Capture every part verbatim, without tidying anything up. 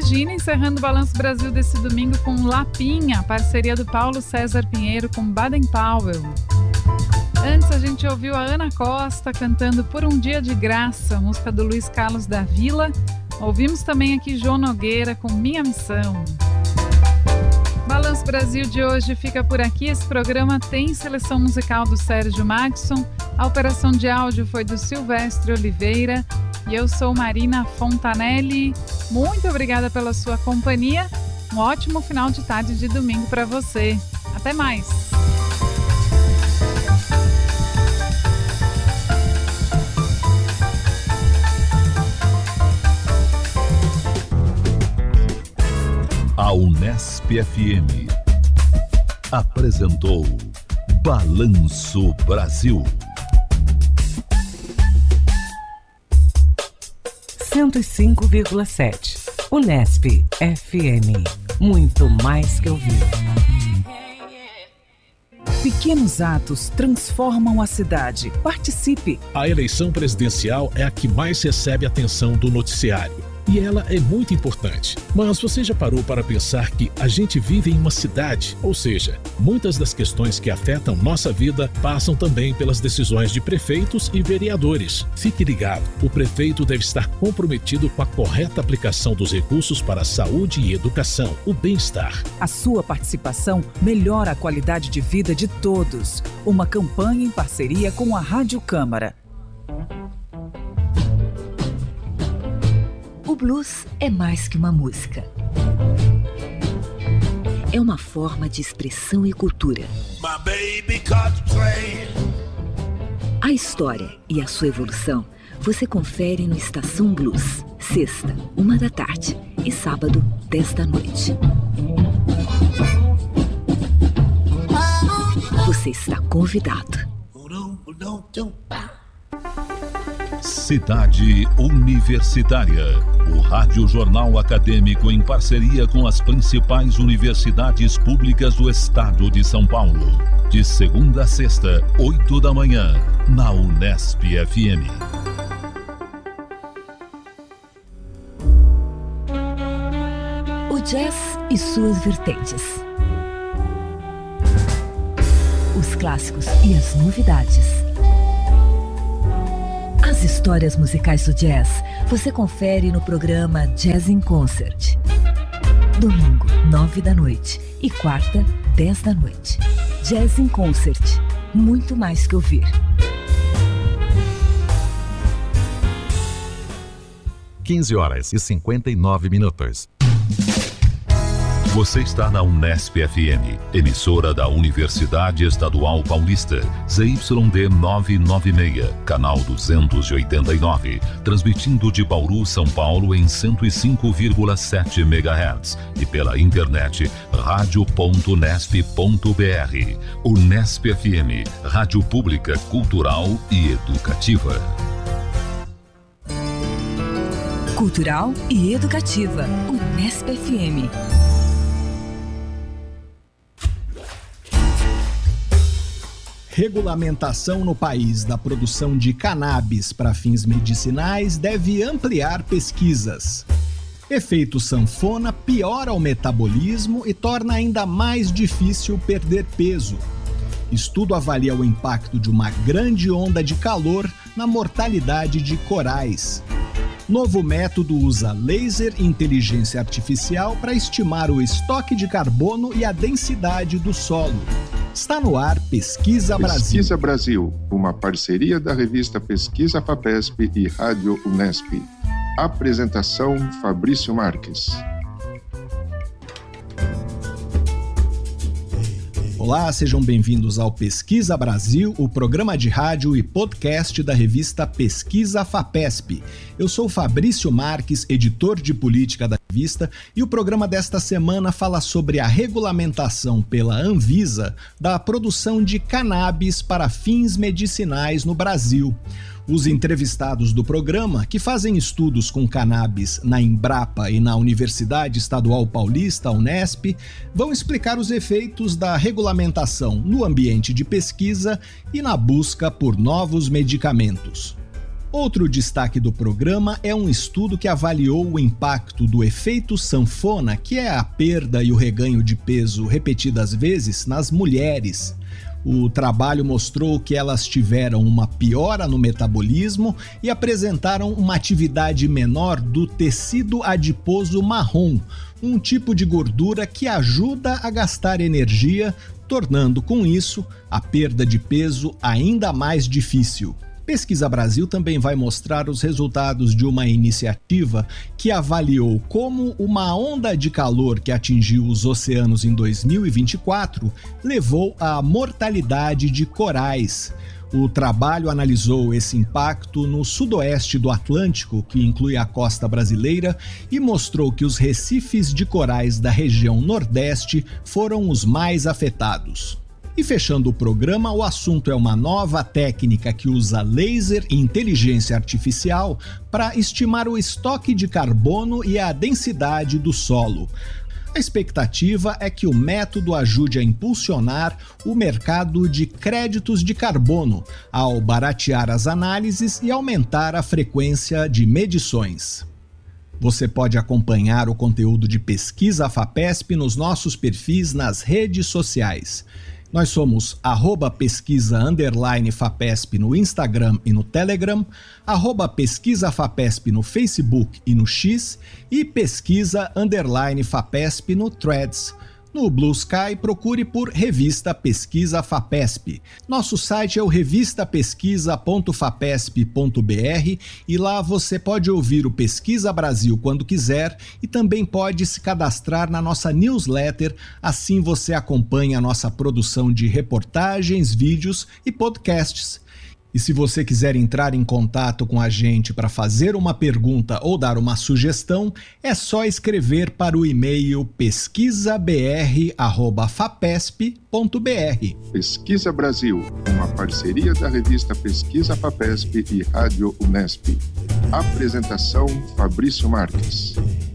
Regina, encerrando o Balanço Brasil desse domingo com Lapinha, parceria do Paulo César Pinheiro com Baden Powell. Antes a gente ouviu a Ana Costa cantando Por um Dia de Graça, música do Luiz Carlos da Vila. Ouvimos também aqui João Nogueira com Minha Missão. Balanço Brasil de hoje fica por aqui. Esse programa tem seleção musical do Sérgio Maxson. A operação de áudio foi do Silvestre Oliveira. E eu sou Marina Fontanelli. Muito obrigada pela sua companhia. Um ótimo final de tarde de domingo para você. Até mais! A Unesp F M apresentou Balanço Brasil. cento e cinco vírgula sete Unesp F M. Muito mais que ouvir. Pequenos atos transformam a cidade. Participe! A eleição presidencial é a que mais recebe atenção do noticiário. E ela é muito importante. Mas você já parou para pensar que a gente vive em uma cidade? Ou seja, muitas das questões que afetam nossa vida passam também pelas decisões de prefeitos e vereadores. Fique ligado, o prefeito deve estar comprometido com a correta aplicação dos recursos para a saúde e educação, o bem-estar. A sua participação melhora a qualidade de vida de todos. Uma campanha em parceria com a Rádio Câmara. O blues é mais que uma música. É uma forma de expressão e cultura. A história e a sua evolução você confere no Estação Blues. Sexta, uma da tarde e sábado, dez da noite. Você está convidado. Cidade Universitária, o Rádio Jornal Acadêmico em parceria com as principais universidades públicas do estado de São Paulo. De segunda a sexta, oito da manhã, na Unesp F M. O jazz e suas vertentes. Os clássicos e as novidades. As histórias musicais do jazz você confere no programa Jazz in Concert. Domingo, nove da noite e quarta, dez da noite. Jazz in Concert. Muito mais que ouvir. quinze horas e cinquenta e nove minutos. Você está na Unesp F M, emissora da Universidade Estadual Paulista, Z Y D novecentos e noventa e seis, canal duzentos e oitenta e nove, transmitindo de Bauru, São Paulo em cento e cinco vírgula sete megahertz e pela internet rádio ponto unesp ponto br. Unesp F M, rádio pública, cultural e educativa. Cultural e educativa, Unesp F M. Regulamentação no país da produção de cannabis para fins medicinais deve ampliar pesquisas. Efeito sanfona piora o metabolismo e torna ainda mais difícil perder peso. Estudo avalia o impacto de uma grande onda de calor na mortalidade de corais. Novo método usa laser e inteligência artificial para estimar o estoque de carbono e a densidade do solo. Está no ar Pesquisa Brasil. Pesquisa Brasil, uma parceria da revista Pesquisa FAPESP e Rádio Unesp. Apresentação Fabrício Marques. Olá, sejam bem-vindos ao Pesquisa Brasil, o programa de rádio e podcast da revista Pesquisa FAPESP. Eu sou Fabrício Marques, editor de política da revista, e o programa desta semana fala sobre a regulamentação pela Anvisa da produção de cannabis para fins medicinais no Brasil. Os entrevistados do programa, que fazem estudos com cannabis na Embrapa e na Universidade Estadual Paulista, Unesp, vão explicar os efeitos da regulamentação no ambiente de pesquisa e na busca por novos medicamentos. Outro destaque do programa é um estudo que avaliou o impacto do efeito sanfona, que é a perda e o reganho de peso repetidas vezes, nas mulheres. O trabalho mostrou que elas tiveram uma piora no metabolismo e apresentaram uma atividade menor do tecido adiposo marrom, um tipo de gordura que ajuda a gastar energia, tornando com isso a perda de peso ainda mais difícil. Pesquisa Brasil também vai mostrar os resultados de uma iniciativa que avaliou como uma onda de calor que atingiu os oceanos em dois mil e vinte e quatro levou à mortalidade de corais. O trabalho analisou esse impacto no sudoeste do Atlântico, que inclui a costa brasileira, e mostrou que os recifes de corais da região Nordeste foram os mais afetados. E fechando o programa, o assunto é uma nova técnica que usa laser e inteligência artificial para estimar o estoque de carbono e a densidade do solo. A expectativa é que o método ajude a impulsionar o mercado de créditos de carbono, ao baratear as análises e aumentar a frequência de medições. Você pode acompanhar o conteúdo de Pesquisa FAPESP nos nossos perfis nas redes sociais. Nós somos arroba pesquisa underline FAPESP no Instagram e no Telegram, arroba pesquisa FAPESP no Facebook e no X e pesquisa underline FAPESP no Threads. No Blue Sky, procure por Revista Pesquisa FAPESP. Nosso site é o revista pesquisa ponto fapesp ponto b r e lá você pode ouvir o Pesquisa Brasil quando quiser e também pode se cadastrar na nossa newsletter, assim você acompanha a nossa produção de reportagens, vídeos e podcasts. E se você quiser entrar em contato com a gente para fazer uma pergunta ou dar uma sugestão, é só escrever para o e-mail pesquisabr arroba fapesp ponto b r. Pesquisa Brasil, uma parceria da revista Pesquisa FAPESP e Rádio Unesp. Apresentação Fabrício Marques.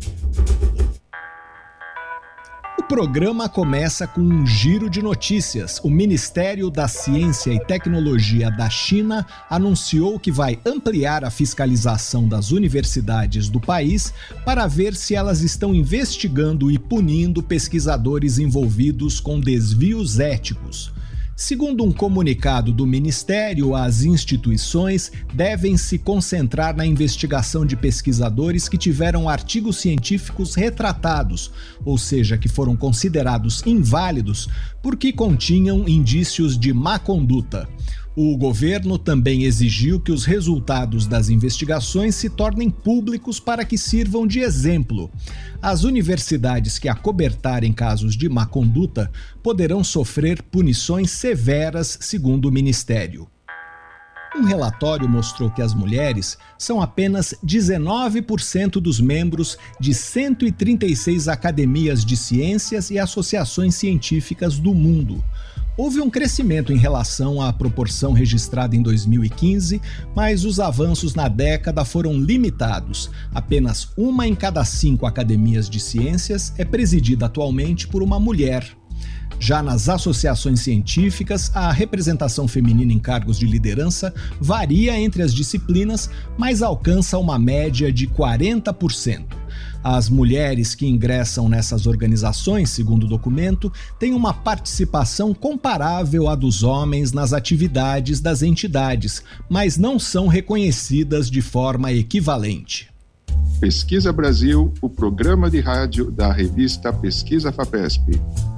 O programa começa com um giro de notícias. O Ministério da Ciência e Tecnologia da China anunciou que vai ampliar a fiscalização das universidades do país para ver se elas estão investigando e punindo pesquisadores envolvidos com desvios éticos. Segundo um comunicado do Ministério, as instituições devem se concentrar na investigação de pesquisadores que tiveram artigos científicos retratados, ou seja, que foram considerados inválidos porque continham indícios de má conduta. O governo também exigiu que os resultados das investigações se tornem públicos para que sirvam de exemplo. As universidades que acobertarem casos de má conduta poderão sofrer punições severas, segundo o Ministério. Um relatório mostrou que as mulheres são apenas dezenove por cento dos membros de cento e trinta e seis academias de ciências e associações científicas do mundo. Houve um crescimento em relação à proporção registrada em dois mil e quinze, mas os avanços na década foram limitados. Apenas uma em cada cinco academias de ciências é presidida atualmente por uma mulher. Já nas associações científicas, a representação feminina em cargos de liderança varia entre as disciplinas, mas alcança uma média de quarenta por cento. As mulheres que ingressam nessas organizações, segundo o documento, têm uma participação comparável à dos homens nas atividades das entidades, mas não são reconhecidas de forma equivalente. Pesquisa Brasil, o programa de rádio da revista Pesquisa FAPESP.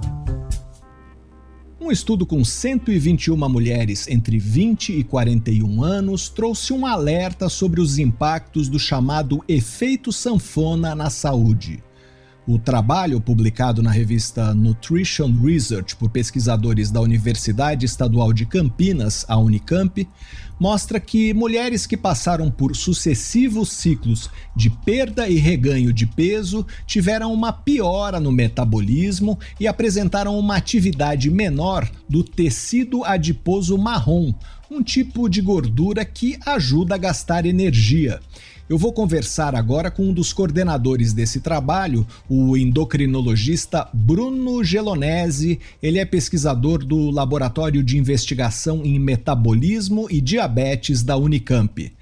Um estudo com cento e vinte e uma mulheres entre vinte e quarenta e um anos trouxe um alerta sobre os impactos do chamado efeito sanfona na saúde. O trabalho, publicado na revista Nutrition Research por pesquisadores da Universidade Estadual de Campinas, a Unicamp, mostra que mulheres que passaram por sucessivos ciclos de perda e reganho de peso tiveram uma piora no metabolismo e apresentaram uma atividade menor do tecido adiposo marrom, um tipo de gordura que ajuda a gastar energia. Eu vou conversar agora com um dos coordenadores desse trabalho, o endocrinologista Bruno Gelonesi. Ele é pesquisador do Laboratório de Investigação em Metabolismo e Diabetes da Unicamp.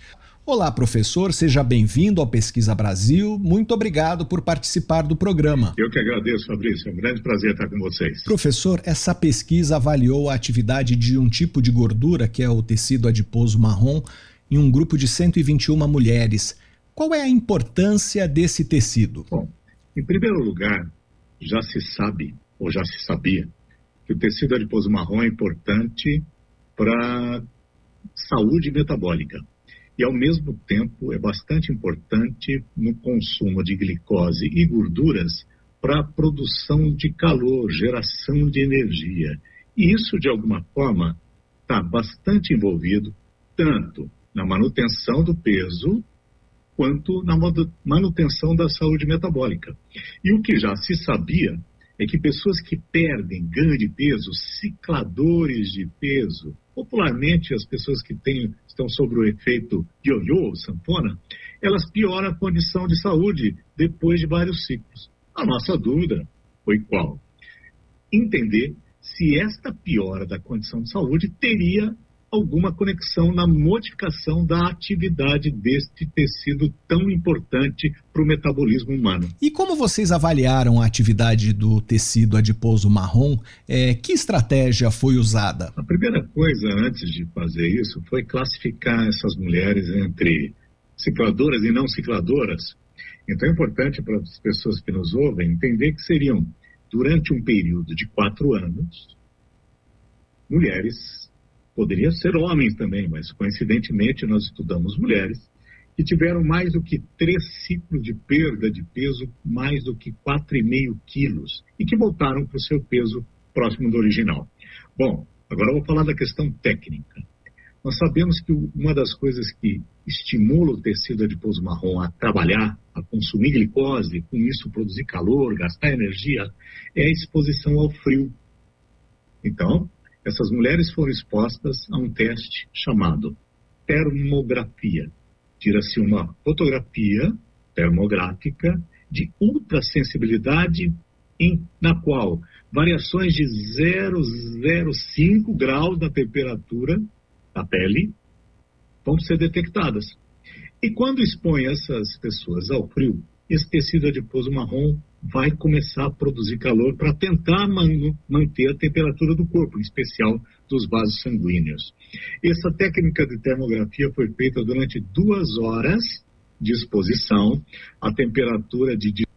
Olá, professor, seja bem-vindo ao Pesquisa Brasil. Muito obrigado por participar do programa. Eu que agradeço, Fabrício. É um grande prazer estar com vocês. Professor, essa pesquisa avaliou a atividade de um tipo de gordura, que é o tecido adiposo marrom, em um grupo de cento e vinte e uma mulheres. Qual é a importância desse tecido? Bom, em primeiro lugar, já se sabe, ou já se sabia, que o tecido adiposo marrom é importante para a saúde metabólica. E, ao mesmo tempo, é bastante importante no consumo de glicose e gorduras para a produção de calor, geração de energia. E isso, de alguma forma, está bastante envolvido tanto na manutenção do peso quanto na manutenção da saúde metabólica. E o que já se sabia é que pessoas que perdem ganho de peso, cicladores de peso, popularmente as pessoas que têm, estão sob o efeito ioiô ou sanfona, elas pioram a condição de saúde depois de vários ciclos. A nossa dúvida foi qual? Entender se esta piora da condição de saúde teria alguma conexão na modificação da atividade deste tecido tão importante para o metabolismo humano. E como vocês avaliaram a atividade do tecido adiposo marrom? É, que estratégia foi usada? A primeira coisa, antes de fazer isso, foi classificar essas mulheres entre cicladoras e não cicladoras. Então é importante para as pessoas que nos ouvem entender que seriam, durante um período de quatro anos, mulheres. Poderia ser homens também, mas coincidentemente nós estudamos mulheres que tiveram mais do que três ciclos de perda de peso, mais do que quatro vírgula cinco quilos, e que voltaram para o seu peso próximo do original. Bom, agora eu vou falar da questão técnica. Nós sabemos que uma das coisas que estimula o tecido adiposo marrom a trabalhar, a consumir glicose, com isso produzir calor, gastar energia, é a exposição ao frio. Então, essas mulheres foram expostas a um teste chamado termografia. Tira-se uma fotografia termográfica de ultrassensibilidade, em, na qual variações de zero vírgula zero cinco graus da temperatura da pele vão ser detectadas. E quando expõe essas pessoas ao frio, esse tecido adiposo marrom vai começar a produzir calor para tentar man- manter a temperatura do corpo, em especial dos vasos sanguíneos. Essa técnica de termografia foi feita durante duas horas de exposição a temperatura de